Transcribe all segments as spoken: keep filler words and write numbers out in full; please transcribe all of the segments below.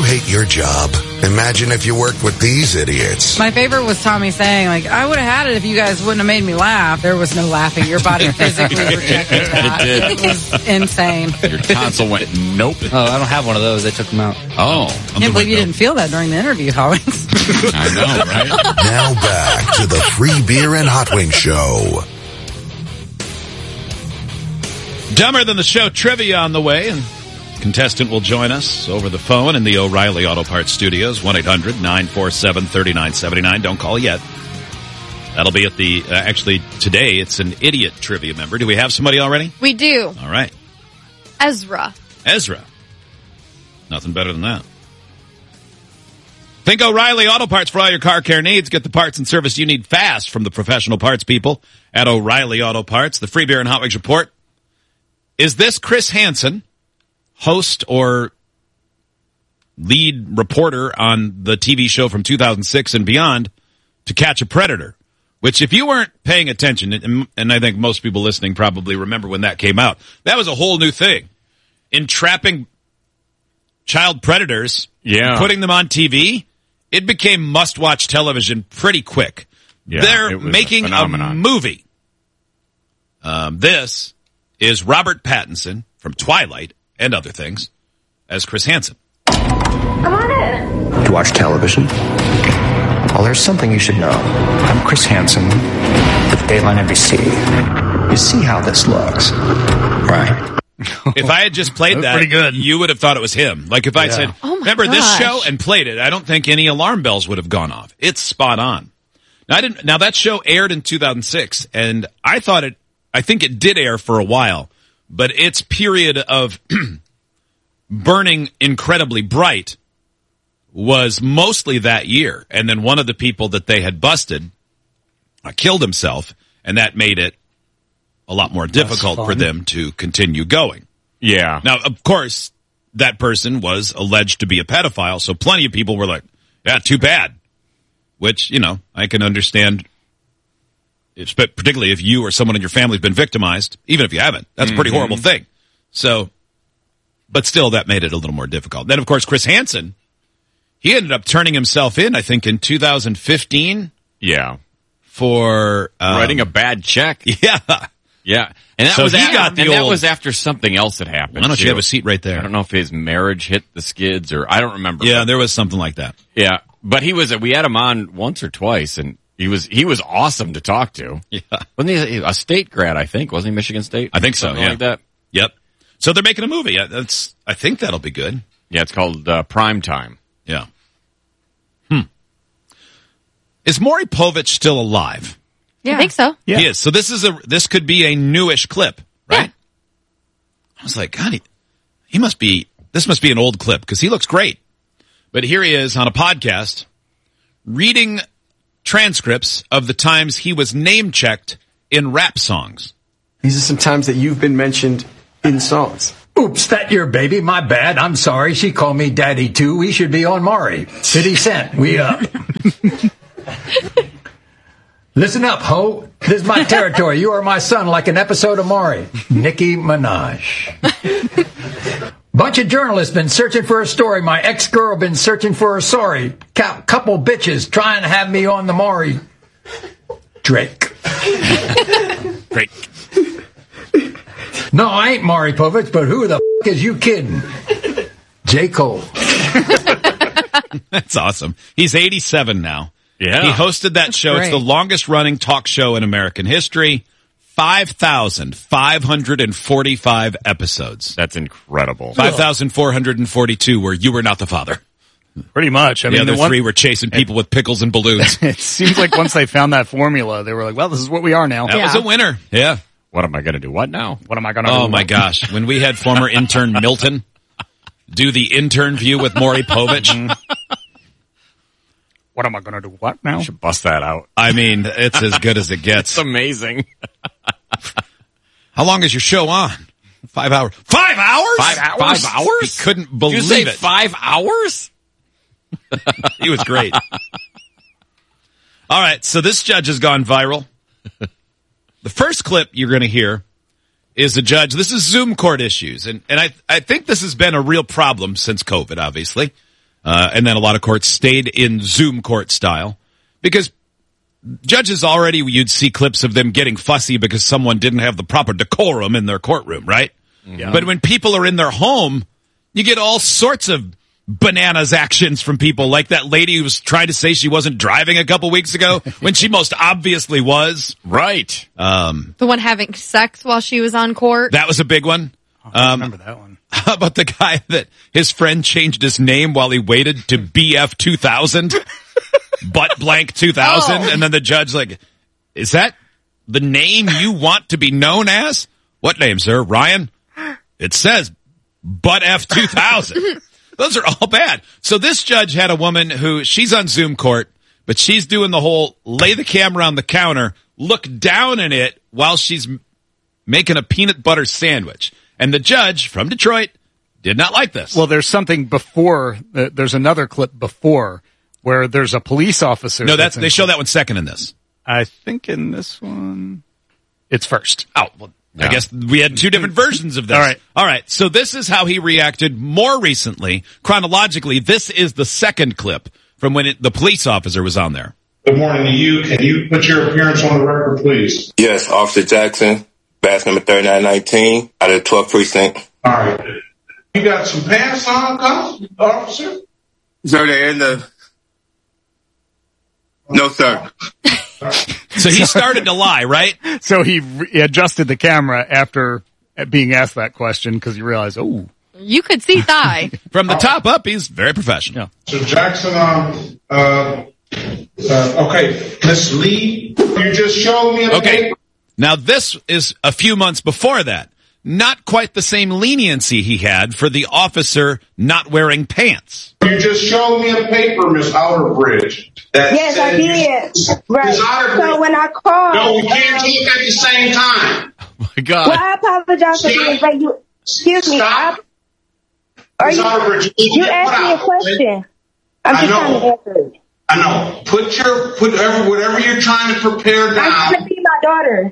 hate your job? Imagine if you worked with these idiots. My favorite was Tommy saying, like, I would have had it if you guys wouldn't have made me laugh. There was no laughing. Your body physically rejected that. It did. It was insane. Your tonsil went, nope. Oh, I don't have one of those. They took them out. Oh. I can't believe you didn't feel that during the interview, Hollings. I know, right? Now back to the Free Beer and Hot Wings Show. Dumber Than the Show trivia on the way, and contestant will join us over the phone in the O'Reilly Auto Parts Studios, one eight hundred nine four seven three nine seven nine. Don't call yet. That'll be at the, uh, actually, today it's an idiot trivia member. Do we have somebody already? We do. All right. Ezra. Ezra. Nothing better than that. Think O'Reilly Auto Parts for all your car care needs. Get the parts and service you need fast from the professional parts people at O'Reilly Auto Parts. The Free Beer and Hot Wings Report. Is this Chris Hansen, host or lead reporter on the T V show from two thousand six and beyond, To Catch a Predator? Which, if you weren't paying attention, and I think most people listening probably remember when that came out, that was a whole new thing. Entrapping child predators, yeah. putting them on T V, it became must-watch television pretty quick. Yeah, They're it was making a, a movie. Um, this is Robert Pattinson from Twilight and other things as Chris Hansen. Come on in. To watch television? Well, there's something you should know. I'm Chris Hansen with Dateline N B C. You see how this looks, right? If I had just played that, pretty good. You would have thought it was him. Like if I Yeah. said, Oh my remember gosh. this show, and played it, I don't think any alarm bells would have gone off. It's spot on. Now, I didn't, now that show aired in two thousand six, and I thought it, I think it did air for a while, but its period of burning incredibly bright was mostly that year. And then one of the people that they had busted uh, killed himself, and that made it a lot more difficult for them to continue going. Yeah. Now, of course, that person was alleged to be a pedophile, so plenty of people were like, yeah, too bad. Which, you know, I can understand, if, particularly if you or someone in your family has been victimized, even if you haven't. That's a pretty Mm-hmm. horrible thing. So, but still, that made it a little more difficult. Then, of course, Chris Hansen, he ended up turning himself in, I think, in two thousand fifteen. Yeah. For um, writing a bad check. Yeah. Yeah. And that So was he after, got the and that old- was after something else had happened. Why don't you too. have a seat right there? I don't know if his marriage hit the skids or I don't remember. Yeah, but, there was something like that. yeah. But he was, we had him on once or twice and he was, he was awesome to talk to. Yeah. Wasn't he a state grad, I think? Wasn't he Michigan State? I think so, Something yeah. like that. Yep. So they're making a movie. Yeah, That's, I think that'll be good. Yeah, it's called uh, Prime Time. Yeah. Hmm. Is Maury Povich still alive? I think so. He is. So this is a, this could be a newish clip, right? Yeah. I was like, God, he, he must be, this must be an old clip because he looks great. But here he is on a podcast reading transcripts of the times he was name checked in rap songs. These are some times that you've been mentioned in songs. Oops, that your baby. My bad. I'm sorry. She called me daddy too. We should be on Maury. fifty cent. We up. Listen up, ho. This is my territory. You are my son like an episode of Maury. Nicki Minaj. Bunch of journalists been searching for a story. My ex-girl been searching for a sorry. Ca- couple bitches trying to have me on the Maury. Drake. Drake. No, I ain't Maury Povich, but who the f*** is you kidding? J. Cole. That's awesome. He's eighty-seven now. Yeah. He hosted that show. great. It's the longest running talk show in American history. five thousand five hundred forty-five episodes. That's incredible. five thousand four hundred forty-two were You Were Not the Father. Pretty much. I The mean, other the one, three were chasing people with pickles and balloons. it seems like once they found that formula, they were like, well, this is what we are now. That was a winner. Yeah. What am I going to do? What now? What am I going to do? Oh, my gosh. When we had former intern Milton do the intern view with Maury Povich, What am I going to do? What now? I should bust that out. I mean, it's as good as it It's gets. amazing. How long is your show on? Five hours. Five hours? Five hours? Five hours? He couldn't Did believe you say it. five hours? He was great. All right, so this judge has gone viral. The first clip you're going to hear is a judge. This is Zoom court issues, and, and I, I think this has been a real problem since COVID, obviously. Uh, and then a lot of courts stayed in Zoom court style because judges already, you'd see clips of them getting fussy because someone didn't have the proper decorum in their courtroom, right? Yeah. But when people are in their home, you get all sorts of bananas actions from people, like that lady who was trying to say she wasn't driving a couple weeks ago when she most obviously was. Right. Um, The one having sex while she was on court. that was a big one. Oh, I Um, remember that one. How about the guy that his friend changed his name while he waited to B F two thousand? Butt blank two thousand? Oh. And then the judge like, is that the name you want to be known as? What name, sir? Ryan? It says Butt F two thousand. Those are all bad. So this judge had a woman who, she's on Zoom court, but she's doing the whole lay the camera on the counter, look down in it while she's m- making a peanut butter sandwich. And the judge from Detroit did not like this. Well, there's something before, uh, there's another clip before where there's a police officer. no, that's, in they show court. that one second in this. I think in this one, it's first. Oh, well, I Yeah. guess we had two different versions of this. All right. All right. So this is how he reacted more recently. Chronologically, this is the second clip from when it, the police officer was on there. Good morning to you. Can you put your appearance on the record, please? Yes, Officer Jackson, badge number thirty-nine nineteen, out of the twelfth precinct. All right. You got some pants on, officer? Sir, they're in the... No, sir. So he started to lie, right? So he re- adjusted the camera after being asked that question because he realized, oh, You could see thigh. From the top up, he's very professional. So Jackson, um, uh, uh, okay, Miss Lee, you just showed me a Okay. paper. Now this is a few months before that. Not quite the same leniency he had for the officer not wearing pants. You just showed me a paper, Miss Outerbridge. That Yes, I said did. You, Right. Miss Outerbridge. So when I called, No, we can't um, talk at the same time. My God. well, I apologize for being late. You, excuse me. I, Stop. are Miss you? Outerbridge, You get asked put me a out. question. I'm I just know. trying to answer it. I know. Put your, put whatever, whatever you're trying to prepare I'm trying down. to be my daughter.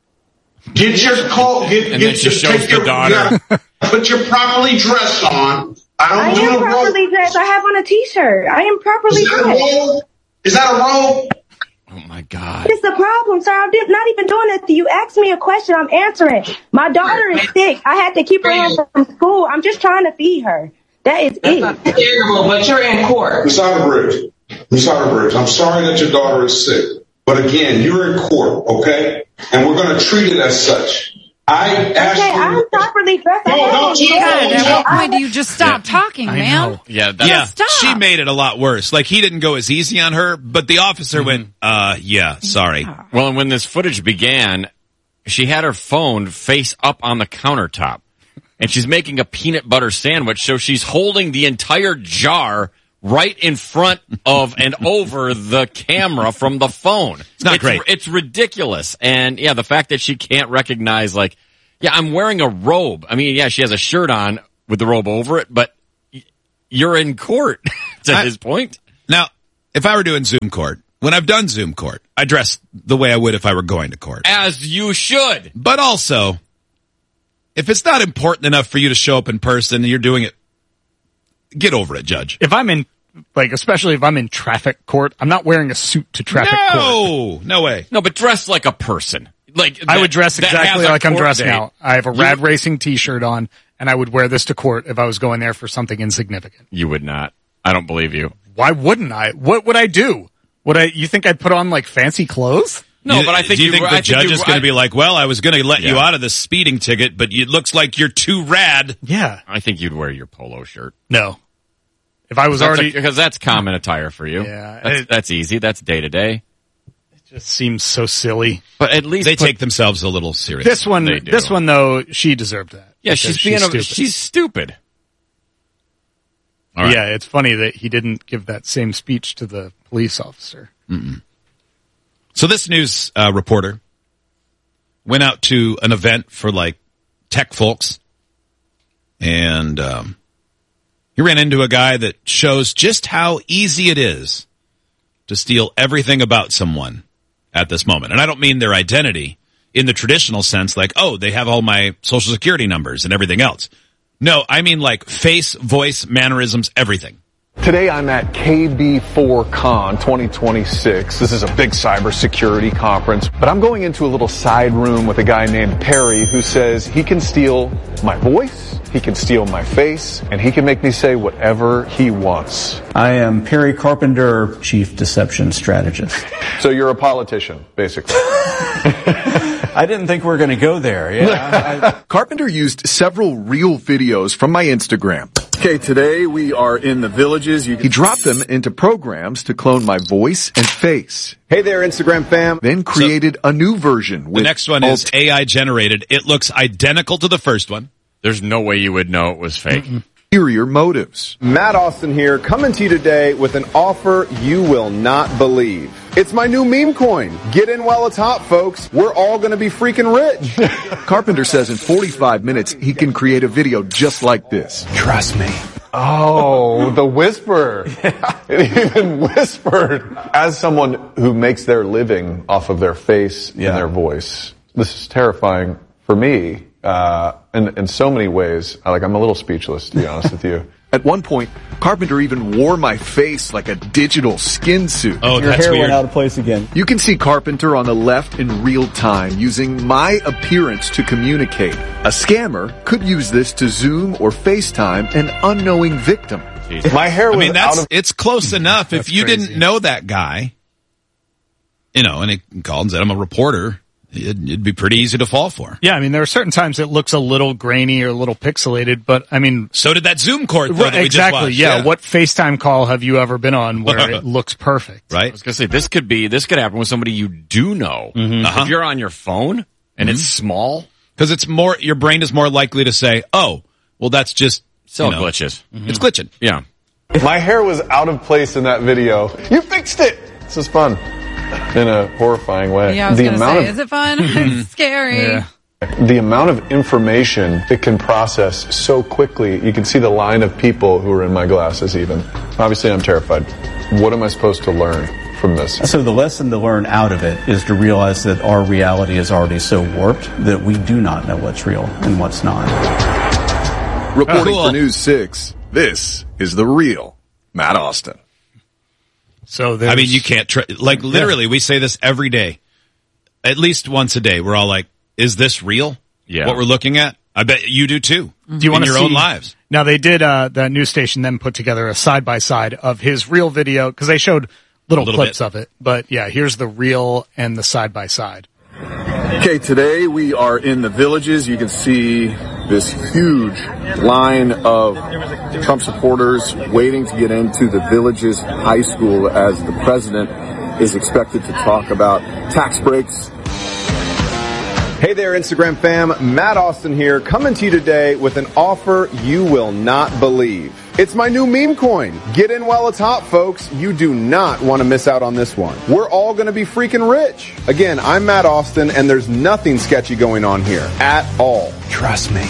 Get your coat. Get, And get then she your, shows take the your, daughter. You gotta put your properly dressed on. I don't I do am the properly robe. dressed. I have on a t-shirt. I am properly Is that a dressed. robe? Is that a robe? Oh my God. What is the problem, sir? I'm not even doing it. You asked me a question. I'm answering. My daughter is sick. I had to keep her home from school. I'm just trying to feed her. That is it. Terrible, but you're in court. Miss Outerbridge. Miss Outerbridge, I'm sorry that your daughter is sick. But again, you're in court, okay? And we're going to treat it as such. I asked Okay, you. I'm properly dressed. No, I have don't on you- clothes. God, at what I- point do you just stop talking, I man? know. Yeah, that's, Yeah, stop. she made it a lot worse. Like, he didn't go as easy on her, but the officer went, uh, yeah, sorry. Well, and when this footage began, she had her phone face up on the countertop, and she's making a peanut butter sandwich, so she's holding the entire jar right in front of and over the camera from the phone. It's not it's, great. It's ridiculous. And yeah, the fact that she can't recognize, like, yeah, I'm wearing a robe. I mean, yeah, she has a shirt on with the robe over it, but y- you're in court, to I- his point. Now, if I were doing Zoom court, when I've done Zoom court, I dress the way I would if I were going to court. As you should. But also, if it's not important enough for you to show up in person and you're doing it, get over it, Judge. If I'm in, like, especially if I'm in traffic court, I'm not wearing a suit to traffic court. No, no way. No, but dress like a person. Like I that- would dress that exactly has a like I'm court dressed date. now. I have a You- Rad Racing t-shirt on, and I would wear this to court if I was going there for something insignificant. You would not. I don't believe you. Why wouldn't I? What would I do? Would I, you think I'd put on, like, fancy clothes? No, You- but I think do you, you, think I the think judge you- is going I- to be like, well, I was going to let you Yeah. out of this speeding ticket, but it looks like you're too rad. Yeah. I think you'd wear your polo shirt. No. If I was That's already, a- because that's common attire for you. Yeah, that's, it- that's easy. That's day to day. it just seems so silly. But at least They put- take themselves a little serious. This one, They do. this one though, she deserved that. Yeah, because she's being a, stupid. she's stupid. All right. Yeah, it's funny that he didn't give that same speech to the police officer. So this news uh, reporter went out to an event for like tech folks, and um, he ran into a guy that shows just how easy it is to steal everything about someone at this moment. And I don't mean their identity in the traditional sense, like, oh, they have all my social security numbers and everything else. No, I mean like face, voice, mannerisms, everything. Today I'm at K B four Con twenty twenty-six. This is a big cybersecurity conference, but I'm going into a little side room with a guy named Perry who says he can steal my voice, he can steal my face, and he can make me say whatever he wants. I am Perry Carpenter, Chief Deception Strategist. So you're a politician, basically. I didn't think we were going to go there. Yeah. I, Carpenter used several real videos from my Instagram. Okay, today we are in the villages. You He dropped them into programs to clone my voice and face. Hey there, Instagram fam. Then created so, a new version. With the next one alt- is A I generated. It looks identical to the first one. There's no way you would know it was fake. Mm-mm. Superior motives. Matt Austin here, coming to you today with an offer you will not believe. It's my new meme coin. Get in while it's hot, folks. We're all going to be freaking rich. Carpenter says in forty-five minutes, he can create a video just like this. Trust me. Oh, the whisper. Yeah. It even whispered. As someone who makes their living off of their face yeah. and their voice, this is terrifying for me. Uh, in, in so many ways, like I'm a little speechless, to be honest with you. At one point, Carpenter even wore my face like a digital skin suit. Oh, Your that's hair weird. went out of place again. You can see Carpenter on the left in real time using my appearance to communicate. A scammer could use this to Zoom or FaceTime an unknowing victim. Jeez. My hair was I mean, that's, out of... it's close enough. If you crazy. didn't know that guy, you know, and he called and said, I'm a reporter, It'd, it'd be pretty easy to fall for. Yeah, I mean, there are certain times it looks a little grainy or a little pixelated, but I mean... So did that Zoom cord, though, right, that we exactly, just watched. yeah. yeah. What FaceTime call have you ever been on where it looks perfect? Right. I was going to say, this could be, this could happen with somebody you do know. Mm-hmm. Uh-huh. If you're on your phone and mm-hmm. it's small. Because it's more, your brain is more likely to say, oh, well, that's just... So you know, glitches. Mm-hmm. It's glitching. Yeah. My hair was out of place in that video. You fixed it! This is fun. In a horrifying way. Yeah, I was the going to amount say, of, is it fun? It's scary. Yeah. The amount of information it can process so quickly, you can see the line of people who are in my glasses even. Obviously, I'm terrified. What am I supposed to learn from this? So the lesson to learn out of it is to realize that our reality is already so warped that we do not know what's real and what's not. Reporting cool. for News six, this is the real Matt Austin. So I mean, you can't, tr- like, literally, we say this every day. At least once a day. We're all like, is this real? Yeah. What we're looking at? I bet you do too. Do you want in to your see, own lives? Now, they did, uh, the news station then put together a side-by-side of his real video, because they showed little, little clips bit. of it. But yeah, here's the real and the side-by-side. Okay, today we are in the villages. You can see this huge line of Trump supporters waiting to get into the villages high school as the president is expected to talk about tax breaks. Hey there, Instagram fam. Matt Austin here, coming to you today with an offer you will not believe. It's my new meme coin. Get in while it's hot, folks. You do not want to miss out on this one. We're all going to be freaking rich. Again, I'm Matt Austin, and there's nothing sketchy going on here at all. Trust me.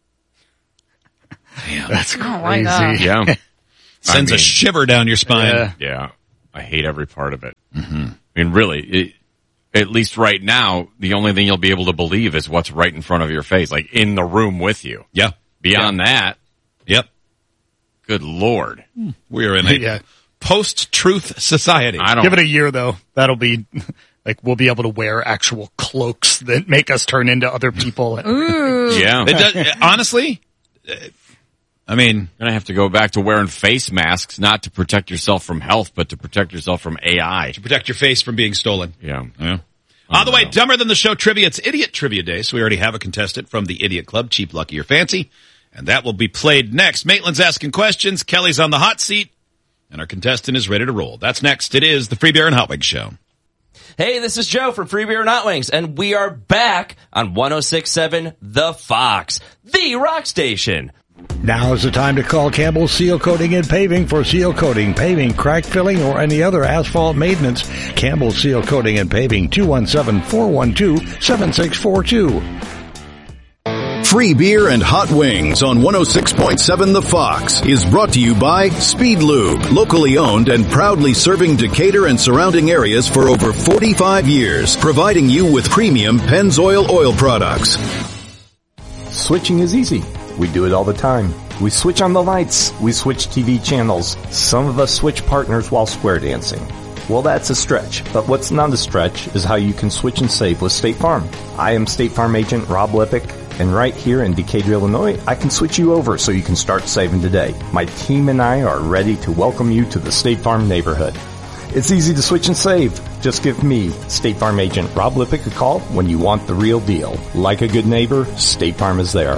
Damn. That's Oh, why not? crazy. Yeah. Sends I a mean, shiver down your spine. Yeah. Yeah. I hate every part of it. Mm-hmm. I mean, really, it, at least right now, the only thing you'll be able to believe is what's right in front of your face, like in the room with you. Yeah. Beyond that, Yep. good Lord. We are in a Yeah. post-truth society. I don't Give it a year, though. That'll be, like, we'll be able to wear actual cloaks that make us turn into other people. Ooh. Yeah. It does, honestly, I mean, You're going to have to go back to wearing face masks, not to protect yourself from health, but to protect yourself from A I. to protect your face from being stolen. Yeah. Yeah. On the way, Dumber Than the Show trivia. It's Idiot Trivia Day, so we already have a contestant from the Idiot Club, Cheap, Lucky, or Fancy, and that will be played next. Maitland's asking questions, Kelly's on the hot seat, and our contestant is ready to roll. That's next. It is the Free Beer and Hot Wings Show. Hey, this is Joe from Free Beer and Hot Wings, and we are back on one oh six point seven The Fox, the rock station. Now is the time to call Campbell Seal Coating and Paving for seal coating, paving, crack filling, or any other asphalt maintenance. Campbell Seal Coating and Paving, two one seven, four one two, seven six four two. Free Beer and Hot Wings on one oh six point seven The Fox is brought to you by Speed Lube, locally owned and proudly serving Decatur and surrounding areas for over forty-five years, providing you with premium Pennzoil oil products. Switching is easy. We do it all the time. We switch on the lights. We switch T V channels. Some of us switch partners while square dancing. Well, that's a stretch, but what's not a stretch is how you can switch and save with State Farm. I am State Farm agent Rob Lippick, and right here in Decatur, Illinois, I can switch you over so you can start saving today. My team and I are ready to welcome you to the State Farm neighborhood. It's easy to switch and save. Just give me, State Farm agent Rob Lippick, a call when you want the real deal. Like a good neighbor, State Farm is there.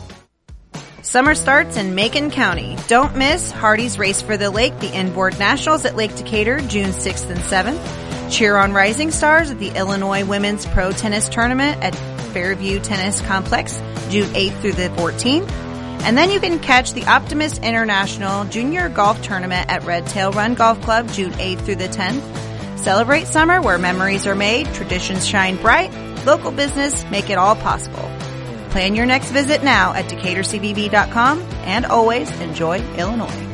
Summer starts in Macon County. Don't miss Hardy's Race for the Lake, the Inboard Nationals at Lake Decatur, June sixth and seventh. Cheer on Rising Stars at the Illinois Women's Pro Tennis Tournament at Fairview Tennis Complex, June eighth through the fourteenth. And then you can catch the Optimist International Junior Golf Tournament at Red Tail Run Golf Club, June eighth through the tenth. Celebrate summer where memories are made, traditions shine bright, local business make it all possible. Plan your next visit now at Decatur C B B dot com, and always enjoy Illinois.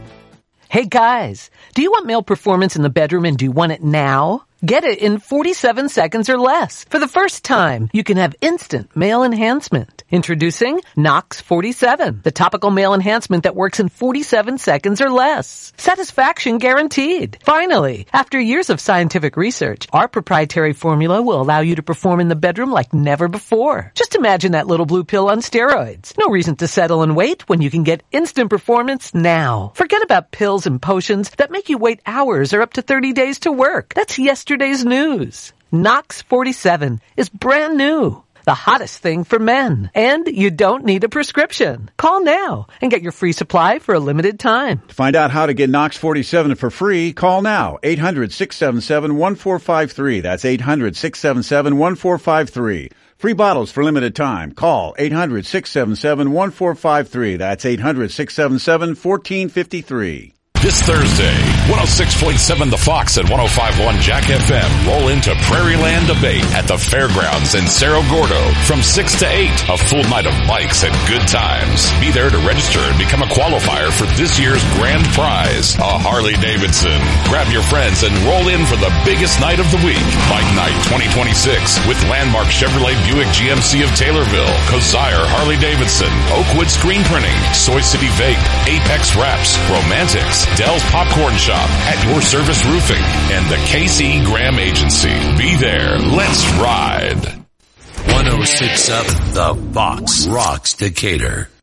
Hey guys, do you want male performance in the bedroom and do you want it now? Get it in forty-seven seconds or less. For the first time, you can have instant male enhancement. Introducing Nox forty-seven, the topical male enhancement that works in forty-seven seconds or less. Satisfaction guaranteed. Finally, after years of scientific research, our proprietary formula will allow you to perform in the bedroom like never before. Just imagine that little blue pill on steroids. No reason to settle and wait when you can get instant performance now. Forget about pills and potions that make you wait hours or up to thirty days to work. That's yesterday's news. Nox forty-seven is brand new. The hottest thing for men. And you don't need a prescription. Call now and get your free supply for a limited time. To find out how to get Nox forty-seven for free, call now. eight hundred, six seven seven, one four five three. That's eight hundred, six seven seven, one four five three. Free bottles for limited time. Call eight hundred, six seven seven, one four five three. That's eight hundred, six seven seven, one four five three. This Thursday, one oh six point seven The Fox and one oh five point one Jack F M roll into Prairie Land Debate at the Fairgrounds in Cerro Gordo from six to eight. A full night of bikes and good times. Be there to register and become a qualifier for this year's grand prize, a Harley Davidson. Grab your friends and roll in for the biggest night of the week. Bike Night twenty twenty-six with Landmark Chevrolet Buick G M C of Taylorville, Kosire Harley Davidson, Oakwood Screen Printing, Soy City Vape, Apex Wraps, Romantics, Dell's Popcorn Shop, At Your Service Roofing, and the K C Graham Agency. Be there. Let's ride. one oh six point seven The Fox rocks Decatur.